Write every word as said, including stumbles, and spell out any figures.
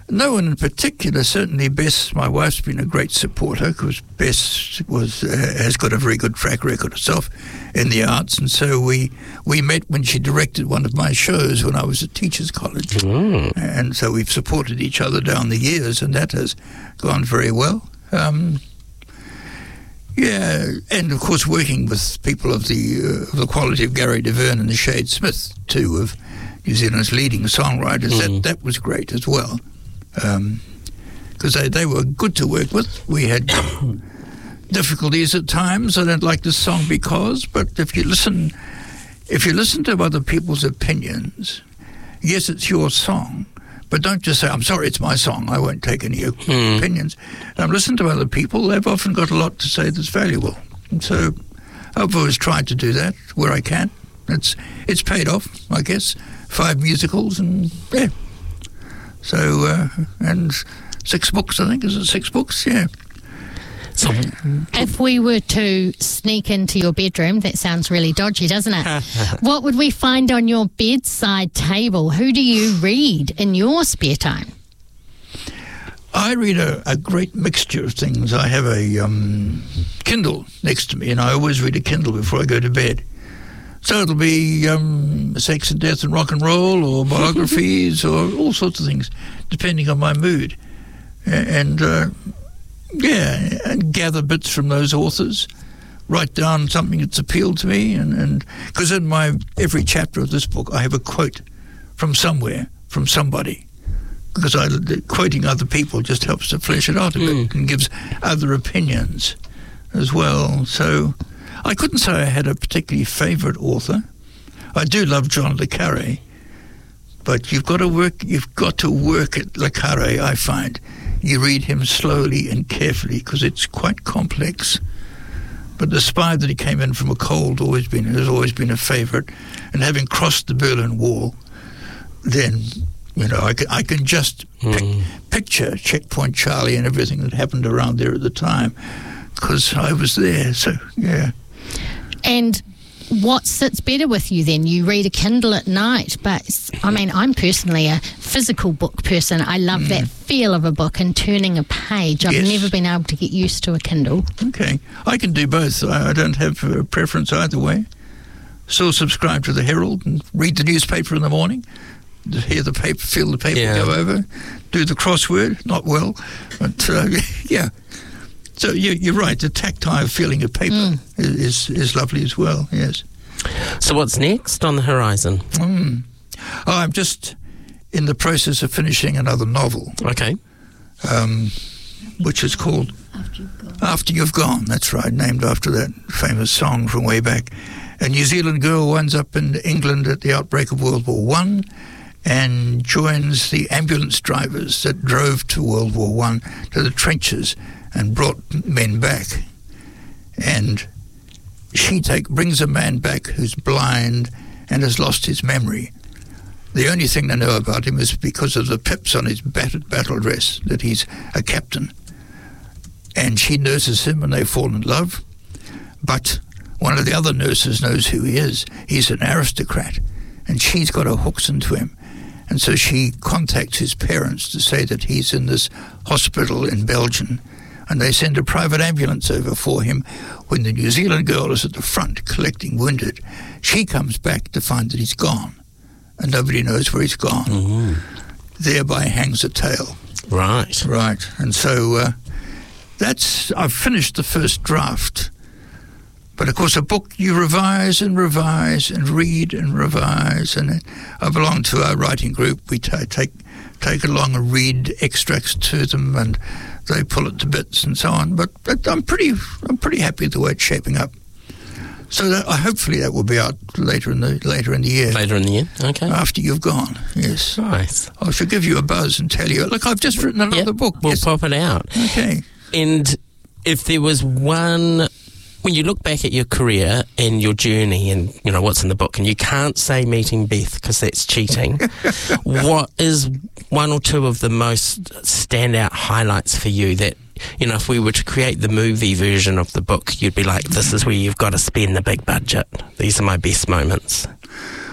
No one in particular. Certainly Bess, my wife's been a great supporter, because Bess was uh, has got a very good track record herself in the arts, and so we we met when she directed one of my shows when I was at Teachers College. Mm. And so we've supported each other down the years, and that has gone very well. Um, yeah, and of course working with people of the, uh, of the quality of Gary DeVerne and the Shade Smith, too, of New Zealand's leading songwriters, Mm. that, that was great as well. Because um, they, they were good to work with. We had difficulties at times. I don't like this song because, but if you listen, if you listen to other people's opinions, yes, it's your song, but don't just say, I'm sorry, it's my song, I won't take any Mm. opinions. Um, listen to other people. They've often got a lot to say that's valuable. And so I've always tried to do that where I can. It's, it's paid off, I guess. Five musicals and, yeah. So, uh, and six books, I think. Is it six books? Yeah. So, If we were to sneak into your bedroom, that sounds really dodgy, doesn't it? What would we find on your bedside table? Who do you read in your spare time? I read a, a great mixture of things. I have a um, Kindle next to me, and I always read a Kindle before I go to bed. So it'll be um, Sex and Death and Rock and Roll, or biographies, or all sorts of things, depending on my mood. And, uh, yeah, and gather bits from those authors, write down something that's appealed to me, and because in my every chapter of this book I have a quote from somewhere, from somebody, because I, quoting other people just helps to flesh it out a bit, Mm. and gives other opinions as well. So I couldn't say I had a particularly favourite author. I do love John le Carré, but you've got to work. You've got to work at le Carré. I find you read him slowly and carefully because it's quite complex. But The Spy That He Came In From a Cold always been has always been a favourite, and having crossed the Berlin Wall, then you know I can I can just pic- Mm. picture Checkpoint Charlie and everything that happened around there at the time, because I was there. So yeah. And what sits better with you then? You read a Kindle at night, but I mean, I'm personally a physical book person. I love mm. that feel of a book and turning a page. I've Yes. never been able to get used to a Kindle. Okay, I can do both. I, I don't have a preference either way. Still subscribe to the Herald and read the newspaper in the morning. Hear the paper, feel the paper Yeah. go over. Do the crossword, not well, but uh, yeah. So you, you're right. The tactile feeling of paper Mm. is is lovely as well. Yes. so what's next on the horizon? Mm. Oh, I'm just in the process of finishing another novel, Okay. um, which is called After You've Gone. After You've Gone. That's right, named after that famous song from way back. A New Zealand girl winds up in England at the outbreak of World War One and joins the ambulance drivers that drove to World War One to the trenches and brought men back. And she take brings a man back who's blind and has lost his memory. The only thing they know about him is because of the pips on his battered battle dress, that he's a captain. And she nurses him and they fall in love. But one of the other nurses knows who he is. He's an aristocrat. And she's got her hooks into him. And so she contacts his parents to say that he's in this hospital in Belgium. And they send a private ambulance over for him. When the New Zealand girl is at the front collecting wounded, she comes back to find that he's gone. And nobody knows where he's gone. Mm. Thereby hangs a tale. Right. Right. And so uh, that's, I've finished the first draft. But, of course, a book you revise and revise and read and revise. And I belong to our writing group. We t- take take along and read extracts to them, and they pull it to bits and so on. But, but I'm pretty I'm pretty happy with the way it's shaping up. So that, uh, hopefully that will be out later in the later in the year. Later in the year. Okay. After You've Gone, yes. Nice. I shall give you a buzz and tell you, look, I've just written another Yep, book. We'll Yes. pop it out. Okay. And if there was one, when you look back at your career and your journey and, you know, what's in the book, and you can't say meeting Beth because that's cheating, what is one or two of the most standout highlights for you that, you know, if we were to create the movie version of the book, you'd be like, this is where you've got to spend the big budget. These are my best moments.